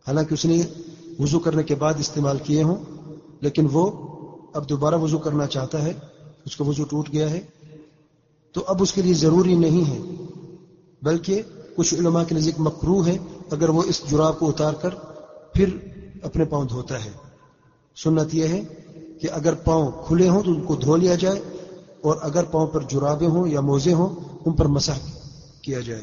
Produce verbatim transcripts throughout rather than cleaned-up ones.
حالانکہ اس نے وضو کرنے کے بعد استعمال کیے ہوں، لیکن وہ اب دوبارہ وضو کرنا چاہتا ہے، اس کا وضو ٹوٹ گیا ہے، تو اب اس کے لیے ضروری نہیں ہے، بلکہ کچھ علماء کے نزدیک مکروہ ہے اگر وہ اس جراب کو اتار کر پھر اپنے پاؤں دھوتا ہے۔ سنت یہ ہے کہ اگر پاؤں کھلے ہوں تو ان کو دھو لیا جائے، اور اگر پاؤں پر جرابیں ہوں یا موزے ہوں ان پر مسح کیا جائے۔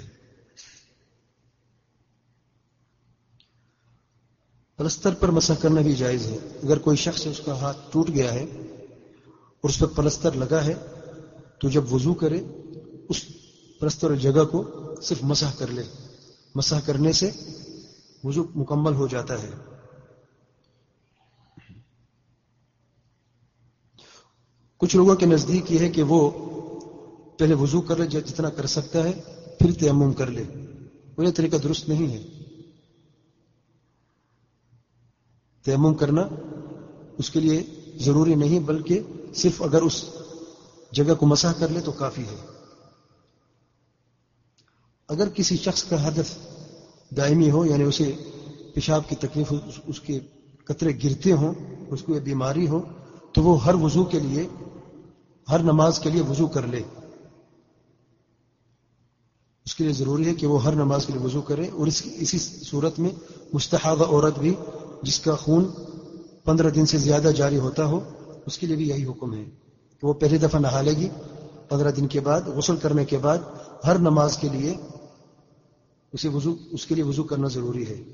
پلستر پر مسح کرنا بھی جائز ہے۔ اگر کوئی شخص اس کا ہاتھ ٹوٹ گیا ہے اور اس پر پلستر لگا ہے تو جب وضو کرے اس پلستر جگہ کو صرف مسح کر لے، مسح کرنے سے وضو مکمل ہو جاتا ہے۔ کچھ لوگوں کے نزدیک یہ ہے کہ وہ پہلے وضو کر لے جتنا کر سکتا ہے، پھر تیمم کر لے، وہ یہ طریقہ درست نہیں ہے۔ تیمم کرنا اس کے لیے ضروری نہیں، بلکہ صرف اگر اس جگہ کو مسح کر لے تو کافی ہے۔ اگر کسی شخص کا حدث دائمی ہو، یعنی اسے پیشاب کی تکلیف، اس کے قطرے گرتے ہوں، اس کو یہ بیماری ہو، تو وہ ہر وضو کے لیے، ہر نماز کے لیے وضو کر لے۔ اس کے لیے ضروری ہے کہ وہ ہر نماز کے لیے وضو کرے، اور اس اسی صورت میں مستحاضہ عورت بھی جس کا خون پندرہ دن سے زیادہ جاری ہوتا ہو، اس کے لیے بھی یہی حکم ہے کہ وہ پہلی دفعہ نہا لے گی، پندرہ دن کے بعد غسل کرنے کے بعد ہر نماز کے لیے اسے وضو اس کے لیے وضو کرنا ضروری ہے۔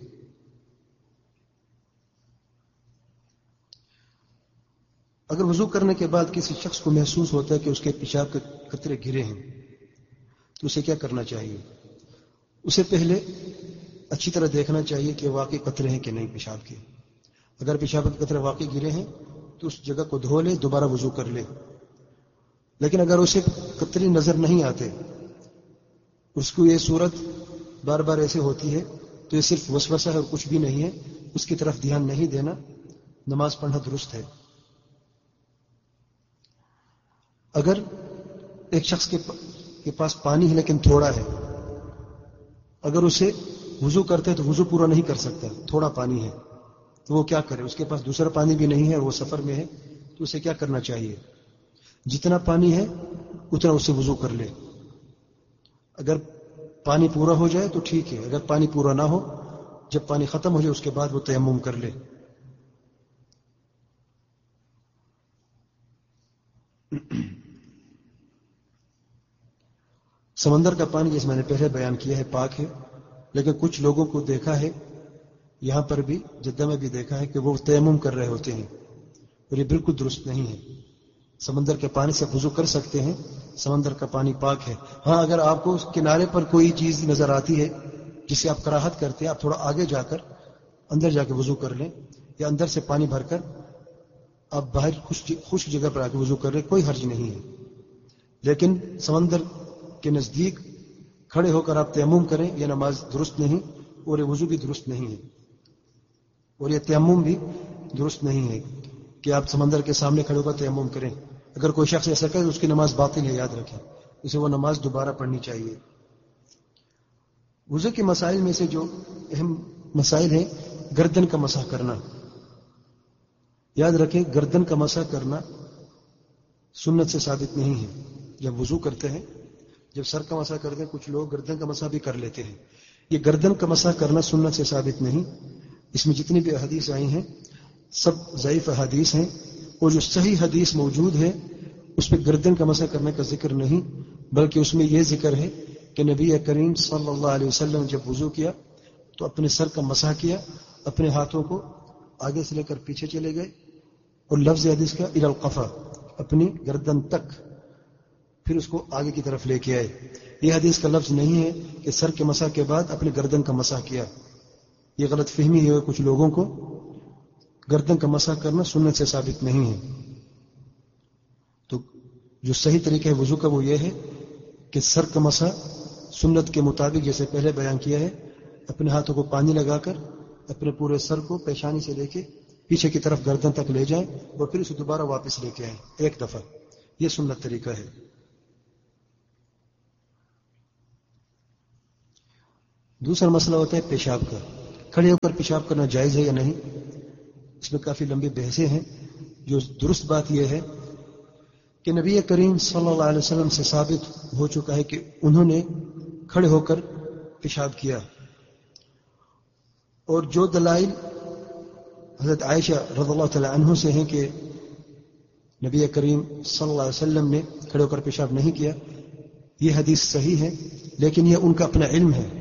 اگر وضو کرنے کے بعد کسی شخص کو محسوس ہوتا ہے کہ اس کے پیشاب کے قطرے گرے ہیں تو اسے کیا کرنا چاہیے؟ اسے پہلے اچھی طرح دیکھنا چاہیے کہ واقعی قطرے ہیں کہ نہیں پیشاب کے۔ اگر پیشاب کے قطرے واقعی گرے ہیں تو اس جگہ کو دھو لے، دوبارہ وضو کر لے۔ لیکن اگر اسے قطرے نظر نہیں آتے، اس کو یہ صورت بار بار ایسے ہوتی ہے، تو یہ صرف وسوسہ ہے اور کچھ بھی نہیں ہے، اس کی طرف دھیان نہیں دینا، نماز پڑھنا درست ہے۔ اگر ایک شخص کے پاس پانی ہے لیکن تھوڑا ہے، اگر اسے وضو کرتے تو وضو پورا نہیں کر سکتا، تھوڑا پانی ہے، تو وہ کیا کرے؟ اس کے پاس دوسرا پانی بھی نہیں ہے اور وہ سفر میں ہے، تو اسے کیا کرنا چاہیے؟ جتنا پانی ہے اتنا اسے وضو کر لے۔ اگر پانی پورا ہو جائے تو ٹھیک ہے، اگر پانی پورا نہ ہو، جب پانی ختم ہو جائے اس کے بعد وہ تیمم کر لے۔ سمندر کا پانی جیسے میں نے پہلے بیان کیا ہے پاک ہے، لیکن کچھ لوگوں کو دیکھا ہے، یہاں پر بھی جدہ میں بھی دیکھا ہے کہ وہ تیمم کر رہے ہوتے ہیں، اور یہ بالکل درست نہیں ہے۔ سمندر کے پانی سے وضو کر سکتے ہیں، سمندر کا پانی پاک ہے۔ ہاں اگر آپ کو اس کنارے پر کوئی چیز نظر آتی ہے جسے آپ کراہت کرتے ہیں، آپ تھوڑا آگے جا کر اندر جا کے وضو کر لیں، یا اندر سے پانی بھر کر آپ باہر خشک جگہ پر آ کے وضو کر لیں، کوئی حرج نہیں ہے۔ لیکن سمندر کے نزدیک کھڑے ہو کر آپ تیمم کریں، یہ نماز درست نہیں، اور یہ وضو بھی درست نہیں ہے، اور یہ تیمم بھی درست نہیں ہے کہ آپ سمندر کے سامنے کھڑے ہو کر تیمم کریں۔ اگر کوئی شخص ایسا کرے تو اس کی نماز باطل ہے، یاد رکھیں، اسے وہ نماز دوبارہ پڑھنی چاہیے۔ وضو کے مسائل میں سے جو اہم مسائل ہیں، گردن کا مسح کرنا، یاد رکھیں گردن کا مسح کرنا سنت سے ثابت نہیں ہے۔ جب وضو کرتے ہیں، جب سر کا مسح کرتے ہیں، کچھ لوگ گردن کا مسح بھی کر لیتے ہیں، یہ گردن کا مسح کرنا سنت سے ثابت نہیں۔ اس میں جتنی بھی احادیث آئی ہیں سب ضعیف احادیث ہیں، اور جو صحیح حدیث موجود ہے اس پہ گردن کا مسح کرنے کا ذکر نہیں، بلکہ اس میں یہ ذکر ہے کہ نبی کریم صلی اللہ علیہ وسلم جب وضو کیا تو اپنے سر کا مسح کیا، اپنے ہاتھوں کو آگے سے لے کر پیچھے چلے گئے، اور لفظ حدیث کا الی القفا، اپنی گردن تک، پھر اس کو آگے کی طرف لے کے آئے۔ یہ حدیث کا لفظ نہیں ہے کہ سر کے مسح کے بعد اپنے گردن کا مسح کیا، یہ غلط فہمی ہے کچھ لوگوں کو۔ گردن کا مسح کرنا سنت سے ثابت نہیں ہے۔ تو جو صحیح طریقہ ہے وضو کا وہ یہ ہے کہ سر کا مسح سنت کے مطابق جیسے پہلے بیان کیا ہے، اپنے ہاتھوں کو پانی لگا کر اپنے پورے سر کو پیشانی سے لے کے پیچھے کی طرف گردن تک لے جائیں، اور پھر اسے دوبارہ واپس لے کے آئیں ایک دفعہ، یہ سنت طریقہ ہے۔ دوسرا مسئلہ ہوتا ہے پیشاب کا۔ کھڑے ہو کر پیشاب کرنا جائز ہے یا نہیں، اس میں کافی لمبی بحثیں ہیں. جو درست بات یہ ہے کہ نبی کریم صلی اللہ علیہ وسلم سے ثابت ہو چکا ہے کہ انہوں نے کھڑے ہو کر پیشاب کیا. اور جو دلائل حضرت عائشہ رضی اللہ تعالی عنہ سے ہیں کہ نبی کریم صلی اللہ علیہ وسلم نے کھڑے ہو کر پیشاب نہیں کیا، یہ حدیث صحیح ہے، لیکن یہ ان کا اپنا علم ہے،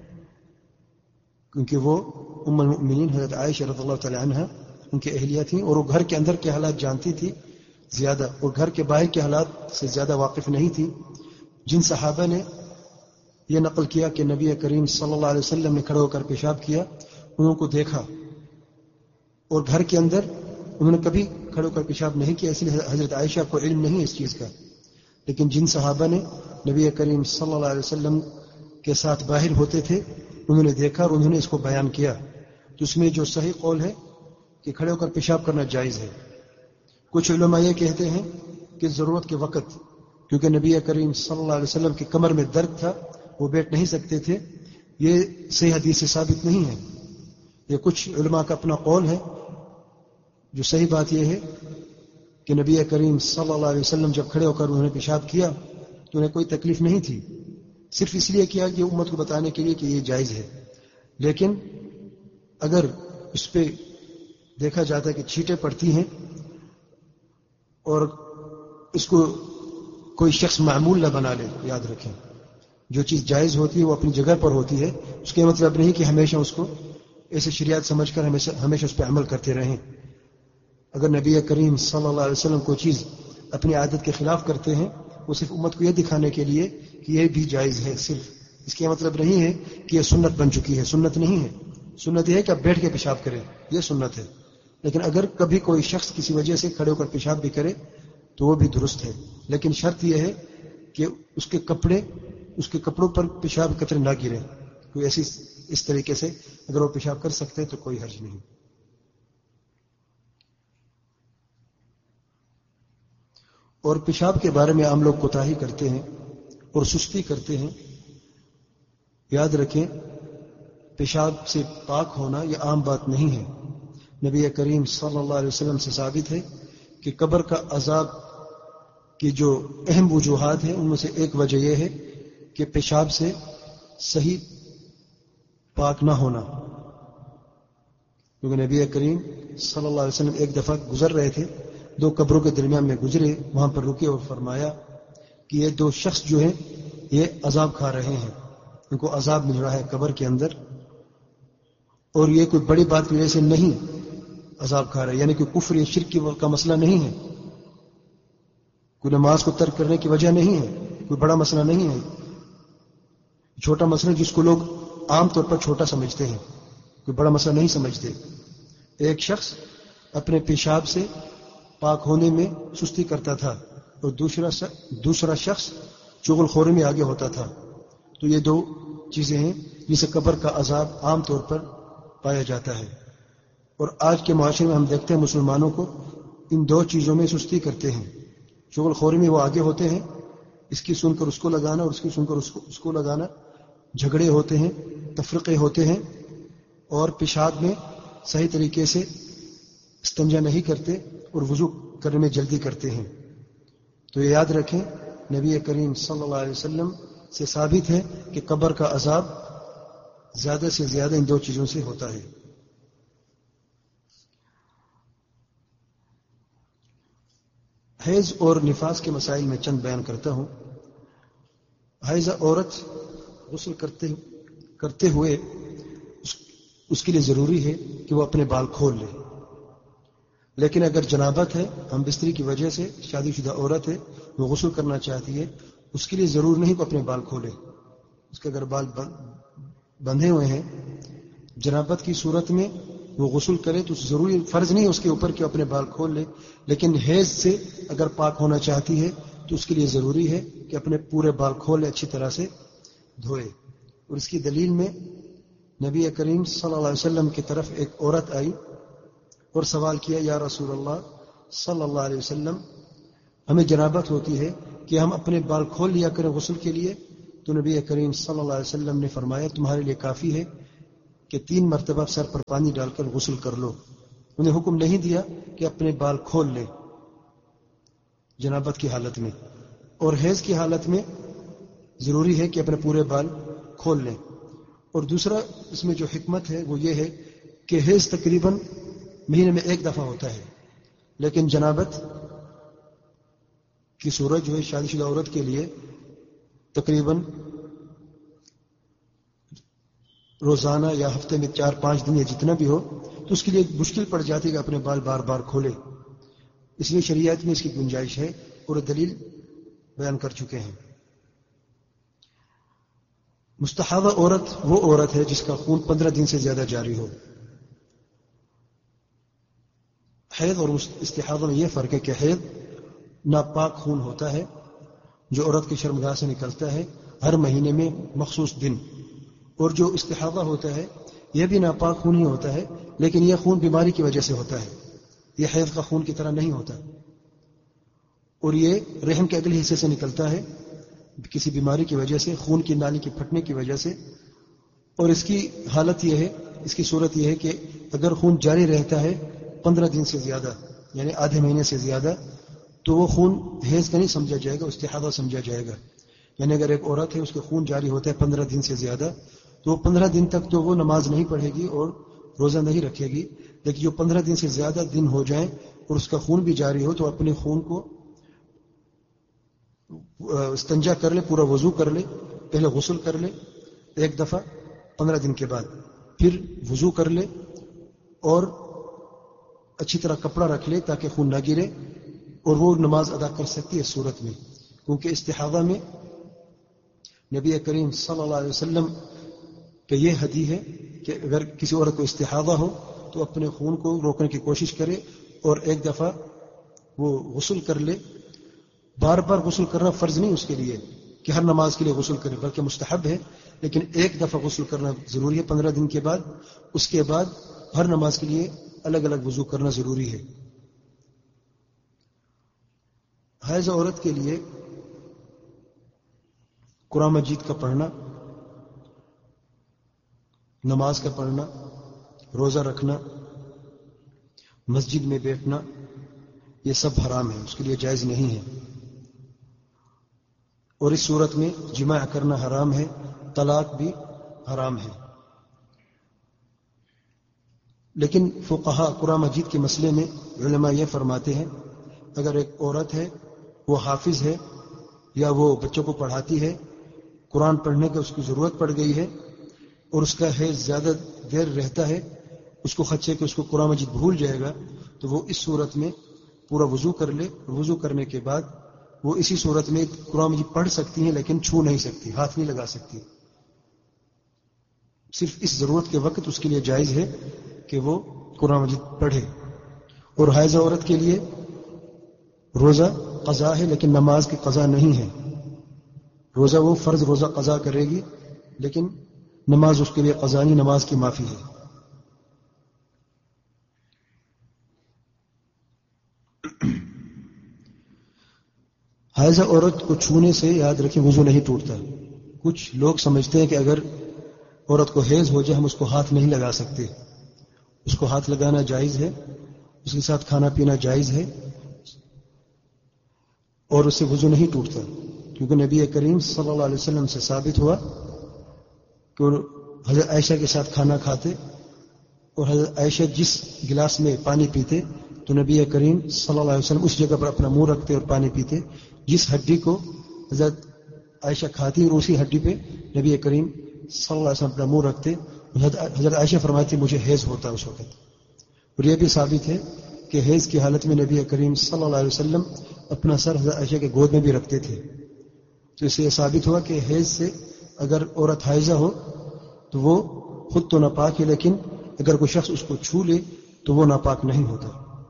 کیونکہ وہ ام المؤمنین حضرت عائشہ رضی اللہ تعالی عنہ ان کی اہلیہ تھیں، اور وہ گھر کے اندر کے حالات جانتی تھی زیادہ، اور گھر کے باہر کے حالات سے زیادہ واقف نہیں تھی. جن صحابہ نے یہ نقل کیا کہ نبی کریم صلی اللہ علیہ وسلم نے کھڑے ہو کر پیشاب کیا، انہوں کو دیکھا، اور گھر کے اندر انہوں نے کبھی کھڑے ہو کر پیشاب نہیں کیا، اس لیے حضرت عائشہ کو علم نہیں ہے اس چیز کا. لیکن جن صحابہ نے نبی کریم صلی اللہ علیہ وسلم کے ساتھ باہر ہوتے تھے، انہوں نے دیکھا اور انہوں نے اس کو بیان کیا. تو اس میں جو صحیح قول ہے کہ کھڑے ہو کر پیشاب کرنا جائز ہے. کچھ علماء یہ کہتے ہیں کہ ضرورت کے وقت، کیونکہ نبی کریم صلی اللہ علیہ وسلم کی کمر میں درد تھا، وہ بیٹھ نہیں سکتے تھے، یہ صحیح حدیث سے ثابت نہیں ہے. یہ کچھ علماء کا اپنا قول ہے. جو صحیح بات یہ ہے کہ نبی کریم صلی اللہ علیہ وسلم جب کھڑے ہو کر انہوں نے پیشاب کیا تو انہیں کوئی تکلیف نہیں تھی، صرف اس لیے کیا کہ امت کو بتانے کے لیے کہ یہ جائز ہے. لیکن اگر اس پہ دیکھا جاتا ہے کہ چھینٹیں پڑتی ہیں اور اس کو کوئی شخص معمول نہ بنا لے، یاد رکھیں جو چیز جائز ہوتی ہے وہ اپنی جگہ پر ہوتی ہے، اس کا مطلب نہیں کہ ہمیشہ اس کو ایسے شریعت سمجھ کر ہمیشہ ہمیشہ اس پہ عمل کرتے رہیں. اگر نبی کریم صلی اللہ علیہ وسلم کوئی چیز اپنی عادت کے خلاف کرتے ہیں، وہ صرف امت کو یہ دکھانے کے لیے کہ یہ بھی جائز ہے، صرف اس کا مطلب نہیں ہے کہ یہ سنت بن چکی ہے. سنت نہیں ہے. سنت یہ ہے کہ آپ بیٹھ کے پیشاب کریں، یہ سنت ہے. لیکن اگر کبھی کوئی شخص کسی وجہ سے کھڑے ہو کر پیشاب بھی کرے تو وہ بھی درست ہے. لیکن شرط یہ ہے کہ اس کے کپڑے اس کے کپڑوں پر پیشاب قطرے نہ گریں. کوئی ایسی اس طریقے سے اگر وہ پیشاب کر سکتے ہیں تو کوئی حرج نہیں. اور پیشاب کے بارے میں عام لوگ کوتاہی کرتے ہیں اور سستی کرتے ہیں. یاد رکھیں پیشاب سے پاک ہونا یہ عام بات نہیں ہے. نبی کریم صلی اللہ علیہ وسلم سے ثابت ہے کہ قبر کا عذاب کی جو اہم وجوہات ہیں ان میں سے ایک وجہ یہ ہے کہ پیشاب سے صحیح پاک نہ ہونا. کیونکہ نبی کریم صلی اللہ علیہ وسلم ایک دفعہ گزر رہے تھے، دو قبروں کے درمیان میں گزرے، وہاں پر رکے اور فرمایا کہ یہ دو شخص جو ہیں یہ عذاب کھا رہے ہیں، ان کو عذاب مل رہا ہے قبر کے اندر، اور یہ کوئی بڑی بات کی وجہ سے نہیں عذاب کھا رہے، یعنی کہ کفر یا شرک کا مسئلہ نہیں ہے، کوئی نماز کو ترک کرنے کی وجہ نہیں ہے، کوئی بڑا مسئلہ نہیں ہے، چھوٹا مسئلہ جس کو لوگ عام طور پر چھوٹا سمجھتے ہیں، کوئی بڑا مسئلہ نہیں سمجھتے. ایک شخص اپنے پیشاب سے پاک ہونے میں سستی کرتا تھا اور دوسرا دوسرا شخص چغل خوری میں آگے ہوتا تھا. تو یہ دو چیزیں ہیں جسے قبر کا عذاب عام طور پر پایا جاتا ہے. اور آج کے معاشرے میں ہم دیکھتے ہیں مسلمانوں کو ان دو چیزوں میں سستی کرتے ہیں. چغل خوری میں وہ آگے ہوتے ہیں، اس کی سن کر اس کو لگانا اور اس کی سن کر اس کو اس کو لگانا، جھگڑے ہوتے ہیں، تفرقے ہوتے ہیں، اور پیشاب میں صحیح طریقے سے استنجا نہیں کرتے اور وضو کرنے میں جلدی کرتے ہیں. تو یہ یاد رکھیں نبی کریم صلی اللہ علیہ وسلم سے ثابت ہے کہ قبر کا عذاب زیادہ سے زیادہ ان دو چیزوں سے ہوتا ہے. حیض اور نفاس کے مسائل میں چند بیان کرتا ہوں. حیض عورت غسل کرتے کرتے ہوئے اس, اس کے لیے ضروری ہے کہ وہ اپنے بال کھول لے. لیکن اگر جنابت ہے، ہم بستری کی وجہ سے شادی شدہ عورت ہے، وہ غسل کرنا چاہتی ہے، اس کے لیے ضرور نہیں کہ اپنے بال کھولے. اس کے اگر بال بندھے ہوئے ہیں جنابت کی صورت میں وہ غسل کرے تو ضروری فرض نہیں اس کے اوپر کہ اپنے بال کھول لے. لیکن حیض سے اگر پاک ہونا چاہتی ہے تو اس کے لیے ضروری ہے کہ اپنے پورے بال کھول لے، اچھی طرح سے دھوئے. اور اس کی دلیل میں نبی کریم صلی اللہ علیہ وسلم کی طرف ایک عورت آئی اور سوال کیا، یا رسول اللہ صلی اللہ علیہ وسلم، ہمیں جنابت ہوتی ہے کہ ہم اپنے بال کھول لیا کریں غسل کے لیے. تو نبی کریم صلی اللہ علیہ وسلم نے فرمایا، تمہارے لیے کافی ہے کہ تین مرتبہ سر پر پانی ڈال کر غسل کر لو. انہیں حکم نہیں دیا کہ اپنے بال کھول لیں جنابت کی حالت میں، اور حیض کی حالت میں ضروری ہے کہ اپنے پورے بال کھول لیں. اور دوسرا اس میں جو حکمت ہے وہ یہ ہے کہ حیض تقریباً مہینے میں ایک دفعہ ہوتا ہے، لیکن جنابت کی صورت جو ہے شادی شدہ عورت کے لیے تقریباً روزانہ یا ہفتے میں چار پانچ دن یا جتنا بھی ہو تو اس کے لیے مشکل پڑ جاتی ہے کہ اپنے بال بار بار کھولے. اس لیے شریعت میں اس کی گنجائش ہے اور دلیل بیان کر چکے ہیں. مستحاضہ عورت وہ عورت ہے جس کا خون پندرہ دن سے زیادہ جاری ہو. حیض اور استحاضہ میں یہ فرق ہے کہ حیض ناپاک خون ہوتا ہے جو عورت کی شرمگاہ سے نکلتا ہے ہر مہینے میں مخصوص دن، اور جو استحاضہ ہوتا ہے یہ بھی ناپاک خون ہی ہوتا ہے، لیکن یہ خون بیماری کی وجہ سے ہوتا ہے، یہ حیض کا خون کی طرح نہیں ہوتا، اور یہ رحم کے اگلے حصے سے نکلتا ہے کسی بیماری کی وجہ سے، خون کی نالی کے پھٹنے کی وجہ سے. اور اس کی حالت یہ ہے، اس کی صورت یہ ہے کہ اگر خون جاری رہتا ہے پندرہ دن سے زیادہ یعنی آدھے مہینے سے زیادہ تو وہ خون حیض کا نہیں سمجھا جائے گا، استحاضہ سمجھا جائے گا. یعنی اگر ایک عورت ہے اس کے خون جاری ہوتا ہے پندرہ دن سے زیادہ تو وہ پندرہ دن تک تو وہ نماز نہیں پڑھے گی اور روزہ نہیں رکھے گی، لیکن جو پندرہ دن سے زیادہ دن ہو جائیں اور اس کا خون بھی جاری ہو تو اپنے خون کو استنجا کر لے، پورا وضو کر لے، پہلے غسل کر لے ایک دفعہ پندرہ دن کے بعد، پھر وضو کر لے اور اچھی طرح کپڑا رکھ لے تاکہ خون نہ گرے، اور وہ نماز ادا کر سکتی ہے اس صورت میں. کیونکہ استحاضہ میں نبی کریم صلی اللہ علیہ وسلم کہ یہ حدیث ہے کہ اگر کسی عورت کو استحاضہ ہو تو اپنے خون کو روکنے کی کوشش کرے اور ایک دفعہ وہ غسل کر لے. بار بار غسل کرنا فرض نہیں اس کے لیے کہ ہر نماز کے لیے غسل کرے، بلکہ مستحب ہے، لیکن ایک دفعہ غسل کرنا ضروری ہے پندرہ دن کے بعد. اس کے بعد ہر نماز کے لیے الگ الگ وضو کرنا ضروری ہے. حائض عورت کے لیے قرآن مجید کا پڑھنا، نماز کا پڑھنا، روزہ رکھنا، مسجد میں بیٹھنا، یہ سب حرام ہے، اس کے لیے جائز نہیں ہے. اور اس صورت میں جماع کرنا حرام ہے، طلاق بھی حرام ہے. لیکن فقہا قرآن مجید کے مسئلے میں علماء یہ فرماتے ہیں اگر ایک عورت ہے وہ حافظ ہے یا وہ بچوں کو پڑھاتی ہے، قرآن پڑھنے کی اس کی ضرورت پڑ گئی ہے اور اس کا حیض زیادہ دیر رہتا ہے، اس کو خدشے کہ اس کو قرآن مجید بھول جائے گا، تو وہ اس صورت میں پورا وضو کر لے. وضو کرنے کے بعد وہ اسی صورت میں قرآن مجید پڑھ سکتی ہیں لیکن چھو نہیں سکتی، ہاتھ نہیں لگا سکتی. صرف اس ضرورت کے وقت اس کے لیے جائز ہے کہ وہ قرآن مجید پڑھے. اور حائض عورت کے لیے روزہ قضا ہے لیکن نماز کی قضا نہیں ہے. روزہ وہ فرض روزہ قضا کرے گی لیکن نماز اس کے لیے قضا نہیں، نماز کی معافی ہے. حائض عورت کو چھونے سے یاد رکھیں وضو نہیں ٹوٹتا. کچھ لوگ سمجھتے ہیں کہ اگر عورت کو حیض ہو جائے ہم اس کو ہاتھ نہیں لگا سکتے. اس کو ہاتھ لگانا جائز ہے، اس کے ساتھ کھانا پینا جائز ہے اور اس سے وضو نہیں ٹوٹتا، کیونکہ نبی کریم صلی اللہ علیہ وسلم سے ثابت ہوا کہ حضرت عائشہ کے ساتھ کھانا کھاتے اور حضرت عائشہ جس گلاس میں پانی پیتے تو نبی کریم صلی اللہ علیہ وسلم اس جگہ پر اپنا منہ رکھتے اور پانی پیتے. جس ہڈی کو حضرت عائشہ کھاتی اور اسی ہڈی پہ نبی کریم صلی اللہ علیہ وسلم اپنا منہ رکھتے. حضرت عائشہ فرماتی مجھے حیض ہوتا اس وقت. اور یہ بھی ثابت ہے کہ حیض کی حالت میں نبی کریم صلی اللہ علیہ وسلم اپنا سر حضرت عائشہ کے گود میں بھی رکھتے تھے. تو اس سے یہ ثابت ہوا کہ حیض سے اگر عورت حائضہ ہو تو وہ خود تو ناپاک ہے، لیکن اگر کوئی شخص اس کو چھو لے تو وہ ناپاک نہیں ہوتا.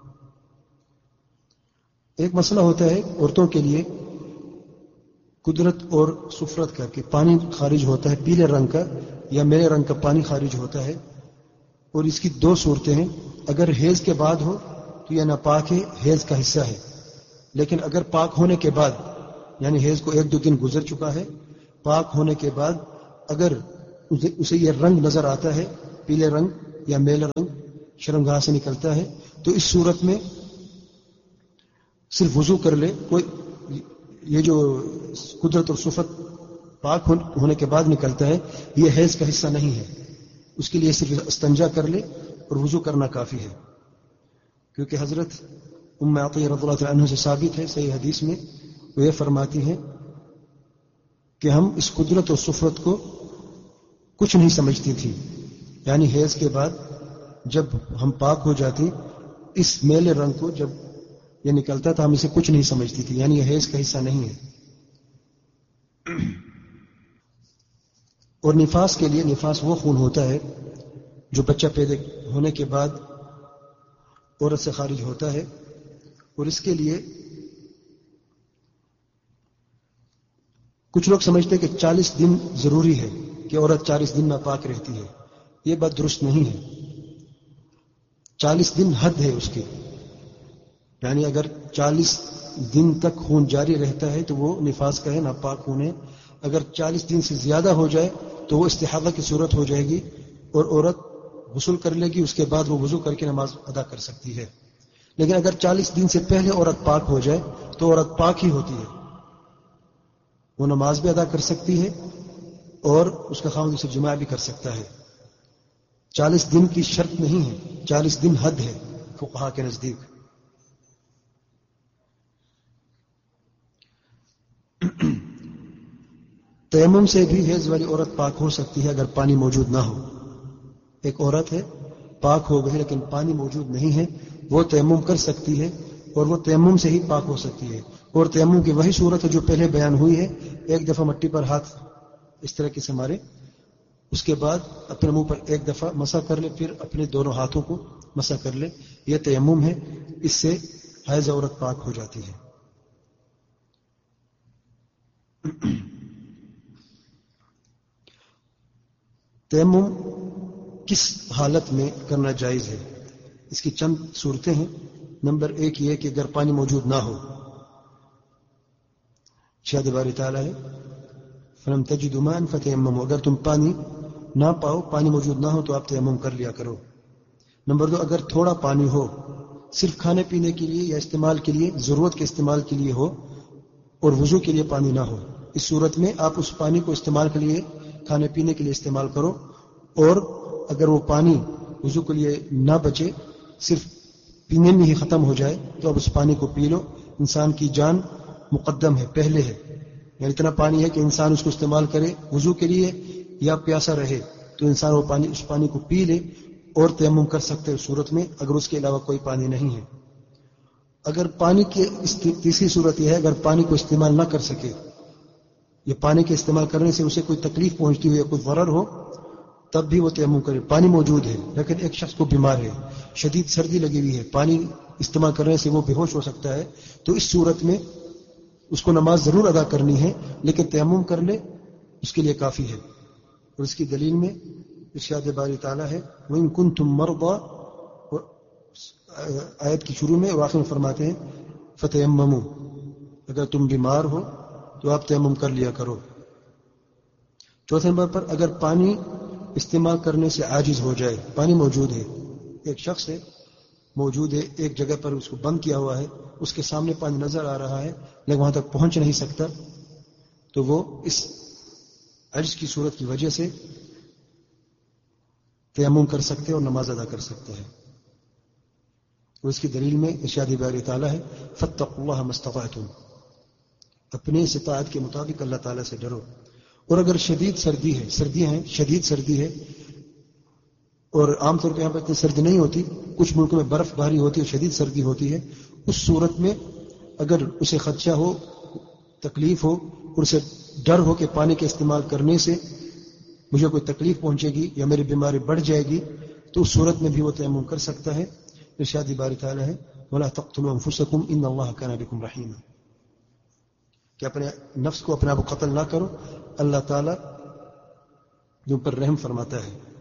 ایک مسئلہ ہوتا ہے عورتوں کے لیے قدرت اور سفرت کر کے پانی خارج ہوتا ہے پیلے رنگ کا یا میرے رنگ کا پانی خارج ہوتا ہے، اور اس کی دو صورتیں ہیں. اگر حیض کے بعد ہو تو یہ ناپاک ہے، حیض کا حصہ ہے. لیکن اگر پاک ہونے کے بعد یعنی حیض کو ایک دو دن گزر چکا ہے، پاک ہونے کے بعد اگر اسے یہ رنگ نظر آتا ہے پیلے رنگ یا میلا رنگ شرمگاہ سے نکلتا ہے تو اس صورت میں صرف وضو کر لے. کوئی یہ جو قدرت اور صفت پاک ہونے کے بعد نکلتا ہے یہ حیض کا حصہ نہیں ہے. اس کے لیے صرف استنجا کر لے اور وضو کرنا کافی ہے. کیونکہ حضرت ام عطیہ رضی اللہ عنہ سے ثابت ہے صحیح حدیث میں، وہ یہ فرماتی ہیں کہ ہم اس قدرت اور صفت کو کچھ نہیں سمجھتی تھی. یعنی حیض کے بعد جب ہم پاک ہو جاتی اس میلے رنگ کو جب یہ نکلتا تھا ہم اسے کچھ نہیں سمجھتی تھی، یعنی یہ حیض کا حصہ نہیں ہے. اور نفاس کے لیے، نفاس وہ خون ہوتا ہے جو بچہ پیدا ہونے کے بعد عورت سے خارج ہوتا ہے، اور اس کے لیے کچھ لوگ سمجھتے ہیں کہ چالیس دن ضروری ہے کہ عورت چالیس دن میں پاک رہتی ہے. یہ بات درست نہیں ہے. چالیس دن حد ہے اس کی، یعنی اگر چالیس دن تک خون جاری رہتا ہے تو وہ نفاس کا ہے، ناپاک خون ہے. اگر چالیس دن سے زیادہ ہو جائے تو وہ استحاضہ کی صورت ہو جائے گی اور عورت غسل کر لے گی، اس کے بعد وہ وضو کر کے نماز ادا کر سکتی ہے. لیکن اگر چالیس دن سے پہلے عورت پاک ہو جائے تو عورت پاک ہی ہوتی ہے، وہ نماز بھی ادا کر سکتی ہے اور اس کا خاوند اسے جماع بھی کر سکتا ہے. چالیس دن کی شرط نہیں ہے، چالیس دن حد ہے فقہا کے نزدیک. تیمم سے بھی حیض والی عورت پاک ہو سکتی ہے اگر پانی موجود نہ ہو. ایک عورت ہے پاک ہو گئی لیکن پانی موجود نہیں ہے، وہ تیمم کر سکتی ہے اور وہ تیمم سے ہی پاک ہو سکتی ہے. اور تیمم کی وہی صورت ہے جو پہلے بیان ہوئی ہے، ایک دفعہ مٹی پر ہاتھ اس طرح سے مارے، اس کے بعد اپنے منہ پر ایک دفعہ مسح کر لے، پھر اپنے دونوں ہاتھوں کو مسح کر لے. یہ تیمم ہے، اس سے حائض عورت پاک ہو جاتی ہے. تیمم کس حالت میں کرنا جائز ہے؟ اس کی چند صورتیں ہیں. نمبر ایک یہ کہ اگر پانی موجود نہ ہو، شاید باری تعالیٰ ہے فلم تجدوا ماء فتیمموا، اگر تم پانی نہ پاؤ، پانی موجود نہ ہو تو آپ تیمم کر لیا کرو. نمبر دو، اگر تھوڑا پانی ہو، صرف کھانے پینے کے لیے یا استعمال کے لیے، ضرورت کے استعمال کے لیے ہو اور وضو کے لیے پانی نہ ہو، اس صورت میں آپ اس پانی کو استعمال کے لیے، کھانے پینے کے لیے استعمال کرو. اور اگر وہ پانی وضو کے لیے نہ بچے، صرف پینے میں ہی ختم ہو جائے تو اب اس پانی کو پی لو. انسان کی جان مقدم ہے، پہلے ہے. یعنی اتنا پانی ہے کہ انسان اس کو استعمال کرے وضو کے لیے یا پیاسا رہے تو انسان وہ پانی اس پانی کو پی لے اور تیمم کر سکتے ہیں اس صورت میں، اگر اس کے علاوہ کوئی پانی نہیں ہے. اگر پانی کی تیسری صورت یہ ہے اگر پانی کو استعمال نہ کر سکے، یہ پانی کے استعمال کرنے سے اسے کوئی تکلیف پہنچتی ہو یا کوئی ضرر ہو، تب بھی وہ تیمم کرے. پانی موجود ہے لیکن ایک شخص کو بیمار ہے، شدید سردی لگی ہوئی ہے، پانی استعمال کرنے سے وہ بے ہوش ہو سکتا ہے، تو اس صورت میں اس کو نماز ضرور ادا کرنی ہے لیکن تیمم کر لے اس کے لیے کافی ہے. اور اس کی دلیل میں ارشاد باری تعالیٰ ہے وَإِن كُنتُم مَرْضَىٰ، آیت کی شروع میں اور آخر میں فرماتے ہیں فَتَيَمَّمُوا، اگر تم بیمار ہو تو آپ تیمم کر لیا کرو. چوتھے نمبر پر اگر پانی استعمال کرنے سے عاجز ہو جائے، پانی موجود ہے، ایک شخص ہے موجود ہے، ایک جگہ پر اس کو بند کیا ہوا ہے، اس کے سامنے پانی نظر آ رہا ہے لیکن وہاں تک پہنچ نہیں سکتا، تو وہ اس عجز کی صورت کی وجہ سے تیمم کر سکتے اور نماز ادا کر سکتے ہیں. اور اس کی دلیل میں ارشاد باری تعالیٰ ہے فَاتَّقُوا اللَّهَ مَا اسْتَطَعْتُمْ، اپنے استطاعت کے مطابق اللہ تعالیٰ سے ڈرو. اور اگر شدید سردی ہے، سردیاں ہیں، شدید سردی ہے، اور عام طور پہ یہاں پر اتنی سردی نہیں ہوتی، کچھ ملکوں میں برف باری ہوتی ہے، شدید سردی ہوتی ہے، اس صورت میں اگر اسے خدشہ ہو، تکلیف ہو اور اسے ڈر ہو کہ پانی کے استعمال کرنے سے مجھے کوئی تکلیف پہنچے گی یا میری بیماری بڑھ جائے گی، تو اس صورت میں بھی وہ تیمم کر سکتا ہے. ارشاد باری تعالیٰ ہے وَلَا تَقْتُلُوا أَنفُسَكُمْ إِنَّ اللَّهَ كَانَ بِكُمْ رَحِيمًا، کہ اپنے نفس کو اپنے آپ کو قتل نہ کرو، اللہ تعالیٰ جو پر رحم فرماتا ہے.